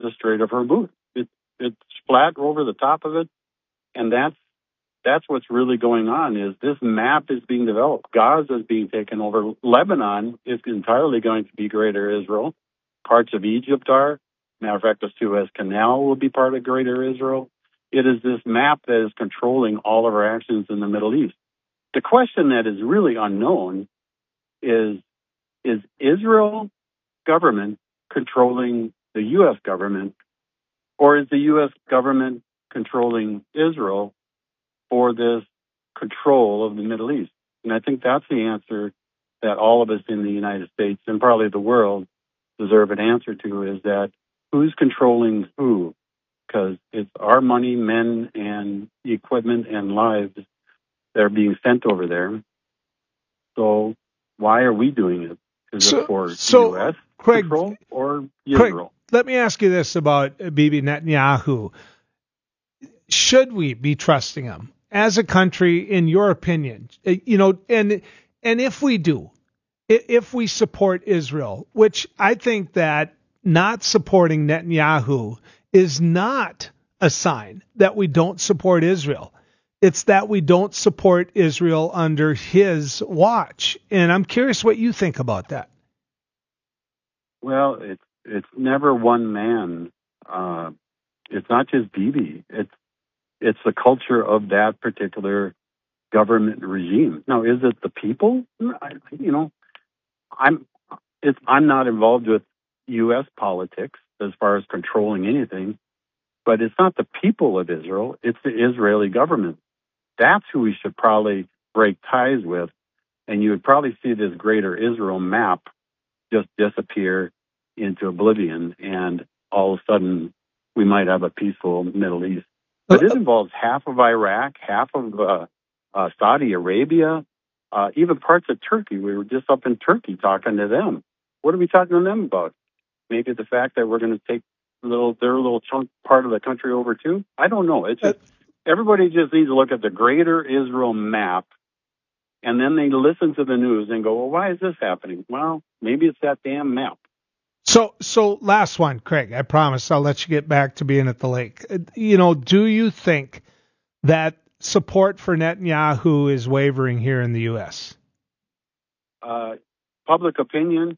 the Strait of Hormuz. It's flat over the top of it, and that's what's really going on. Is this map is being developed? Gaza is being taken over. Lebanon is entirely going to be Greater Israel. Parts of Egypt are. Matter of fact, the Suez Canal will be part of Greater Israel. It is this map that is controlling all of our actions in the Middle East. The question that is really unknown is Israel government controlling the U.S. government, or is the U.S. government controlling Israel for this control of the Middle East? And I think that's the answer that all of us in the United States and probably the world deserve an answer to, is that who's controlling who? Because it's our money, men, and equipment and lives that are being sent over there. So why are we doing it? Is it for U.S. Craig, control or Israel? Craig, let me ask you this about Bibi Netanyahu. Should we be trusting him as a country, in your opinion? And if we do, if we support Israel, which I think that not supporting Netanyahu is not a sign that we don't support Israel. It's that we don't support Israel under his watch. And I'm curious what you think about that. Well, it's never one man. It's not just Bibi. It's the culture of that particular government regime. Now, is it the people? I'm not involved with U.S. politics as far as controlling anything, but it's not the people of Israel. It's the Israeli government. That's who we should probably break ties with, and you would probably see this Greater Israel map just disappear into oblivion, and all of a sudden we might have a peaceful Middle East. But it involves half of Iraq, half of Saudi Arabia, even parts of Turkey. We were just up in Turkey talking to them. What are we talking to them about? Maybe the fact that we're going to take their little chunk part of the country over too? I don't know. It's just, everybody just needs to look at the Greater Israel map, and then they listen to the news and go, well, why is this happening? Well, maybe it's that damn map. So last one, Craig, I promise I'll let you get back to being at the lake. Do you think that support for Netanyahu is wavering here in the U.S.? Public opinion,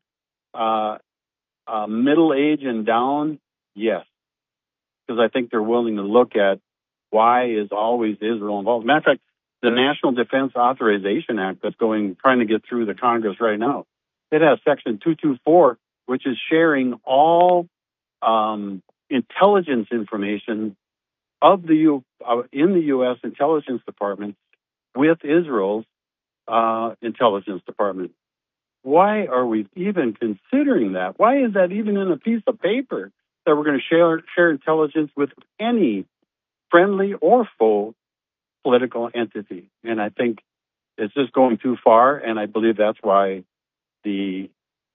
middle age and down, yes. Because I think they're willing to look at why is always Israel involved. Matter of fact, the National Defense Authorization Act that's trying to get through the Congress right now, it has Section 224, which is sharing all intelligence information in the U.S. intelligence department with Israel's intelligence department. Why are we even considering that? Why is that even in a piece of paper that we're going to share intelligence with any friendly or foe political entity? And I think it's just going too far, and I believe that's why the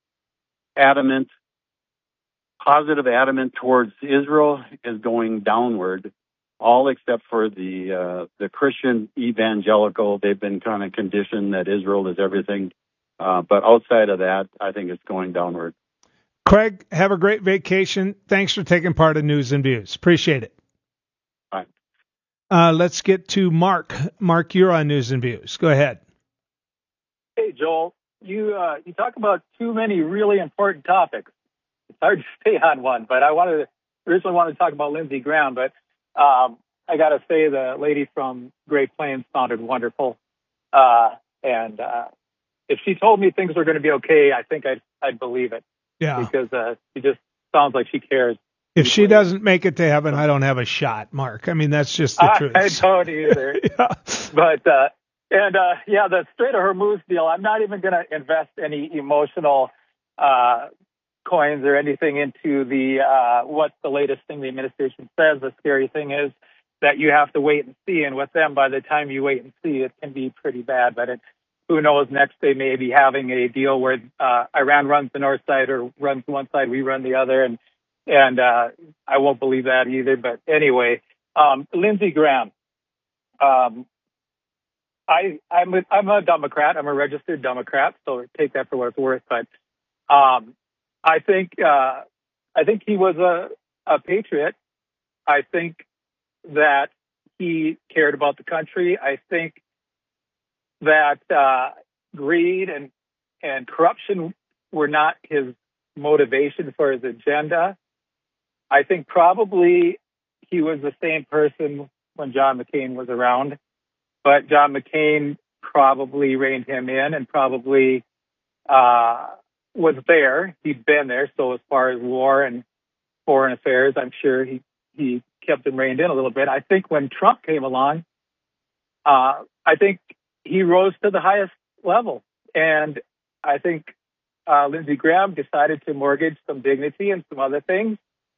positive adamant towards Israel is going downward, all except for the Christian evangelical. They've been kind of conditioned that Israel is everything. But outside of that, I think it's going downward. Craig, have a great vacation. Thanks for taking part in News and Views. Appreciate it. Bye. Let's get to Mark. Mark, you're on News and Views. Go ahead. Hey, Joel. You talk about too many really important topics. It's hard to stay on one, but I originally wanted to talk about Lindsey Graham, but I got to say the lady from Great Plains sounded wonderful. And if she told me things were going to be okay, I think I'd believe it. Yeah. Because she just sounds like she cares. If she doesn't make it to heaven, I don't have a shot, Mark. I mean, that's just the truth. I don't either. Yeah. But, the Strait of Hormuz deal, I'm not even going to invest any emotional coins or anything into what's the latest thing the administration says. The scary thing is that you have to wait and see. And with them, by the time you wait and see, it can be pretty bad. But who knows, next they may be having a deal where Iran runs the north side or runs one side, we run the other. And I won't believe that either. But anyway, Lindsey Graham. I'm a Democrat. I'm a registered Democrat, so take that for what it's worth. But I think he was a patriot. I think that he cared about the country. I think that greed and corruption were not his motivation for his agenda. I think probably he was the same person when John McCain was around, but John McCain probably reined him in and probably was there. He'd been there. So as far as war and foreign affairs, I'm sure he kept him reined in a little bit. I think when Trump came along, I think he rose to the highest level. And I think Lindsey Graham decided to mortgage some dignity and some other things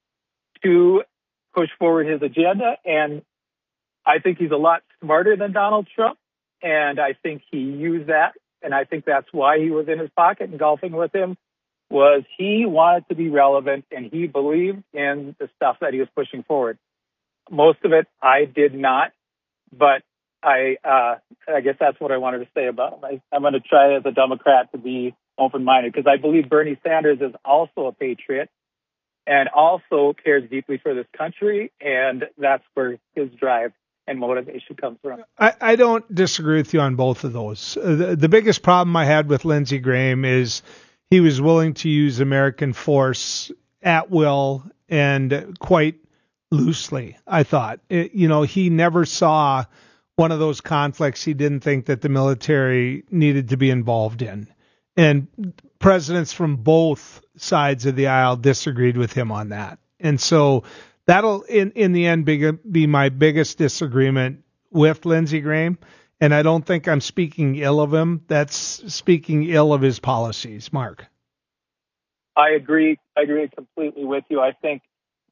to push forward his agenda. And I think he's a lot smarter than Donald Trump. And I think he used that. And I think that's why he was in his pocket and golfing with him, was he wanted to be relevant and he believed in the stuff that he was pushing forward. Most of it I did not, but I guess that's what I wanted to say about him. I'm going to try as a Democrat to be open-minded because I believe Bernie Sanders is also a patriot and also cares deeply for this country, and that's where his drive and motivation comes from. I don't disagree with you on both of those. The biggest problem I had with Lindsey Graham is he was willing to use American force at will and quite loosely, I thought. He never saw one of those conflicts he didn't think that the military needed to be involved in. And presidents from both sides of the aisle disagreed with him on that. And so that'll, in the end, be my biggest disagreement with Lindsey Graham. And I don't think I'm speaking ill of him. That's speaking ill of his policies. Mark. I agree completely with you. I think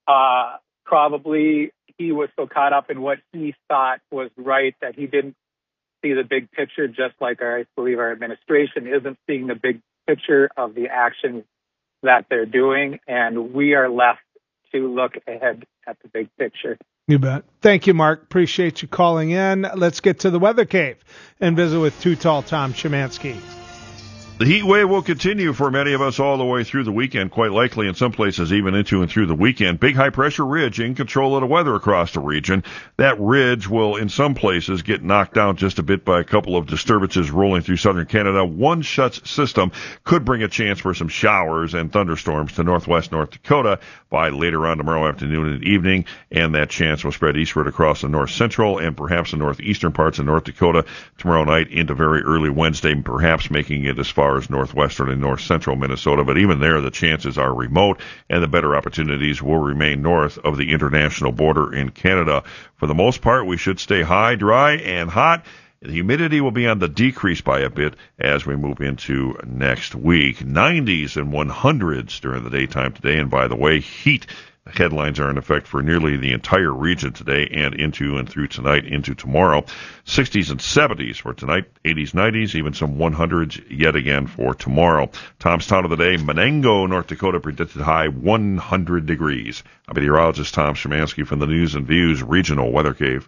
probably he was so caught up in what he thought was right that he didn't see the big picture, just like I believe our administration isn't seeing the big picture of the actions that they're doing. And we are left to look ahead at the big picture. You bet. Thank you, Mark. Appreciate you calling in. Let's get to the Weather Cave and visit with Too Tall Tom Szymanski. The heat wave will continue for many of us all the way through the weekend, quite likely in some places even into and through the weekend. Big high-pressure ridge in control of the weather across the region. That ridge will, in some places, get knocked down just a bit by a couple of disturbances rolling through southern Canada. One such system could bring a chance for some showers and thunderstorms to northwest North Dakota by later on tomorrow afternoon and evening, and that chance will spread eastward across the north central and perhaps the northeastern parts of North Dakota tomorrow night into very early Wednesday, perhaps making it as far as northwestern and north central Minnesota, but even there the chances are remote, and the better opportunities will remain north of the international border in Canada. For the most part, we should stay high, dry, and hot. The humidity will be on the decrease by a bit as we move into next week. 90s and 100s during the daytime today, and by the way, heat headlines are in effect for nearly the entire region today and into and through tonight into tomorrow. 60s and 70s for tonight, 80s, 90s, even some 100s yet again for tomorrow. Tom's Town of the Day, Menango, North Dakota, predicted high 100 degrees. I'm meteorologist Tom Szymanski from the News and Views Regional Weather Cave.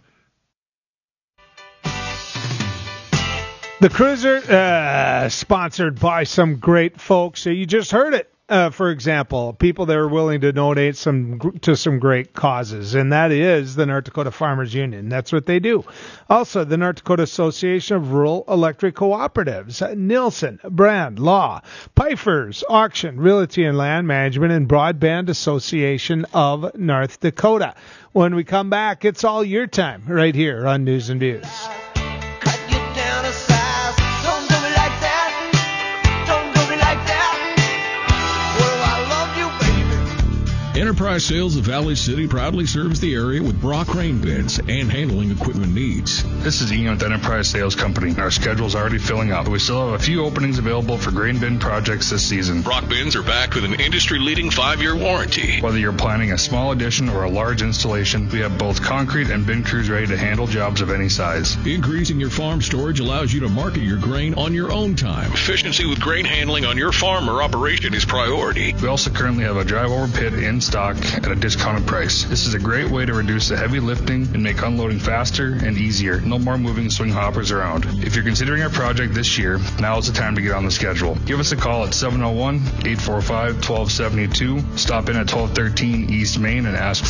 The Cruiser, sponsored by some great folks. You just heard it. For example, people that are willing to donate to some great causes, and that is the North Dakota Farmers Union. That's what they do. Also, the North Dakota Association of Rural Electric Cooperatives, Nielsen, Brand, Law, Pfeiffer's Auction, Realty and Land Management, and Broadband Association of North Dakota. When we come back, it's all your time right here on News and Views. Enterprise Sales of Valley City proudly serves the area with Brock grain bins and handling equipment needs. This is Ian with Enterprise Sales Company. Our schedule's already filling up. We still have a few openings available for grain bin projects this season. Brock bins are backed with an industry-leading 5-year warranty. Whether you're planning a small addition or a large installation, we have both concrete and bin crews ready to handle jobs of any size. Increasing your farm storage allows you to market your grain on your own time. Efficiency with grain handling on your farm or operation is priority. We also currently have a drive-over pit in stock stock at a discounted price. This is a great way to reduce the heavy lifting and make unloading faster and easier. No more moving swing hoppers around. If you're considering a project this year, now is the time to get on the schedule. Give us a call at 701-845-1272. Stop in at 1213 East Main and ask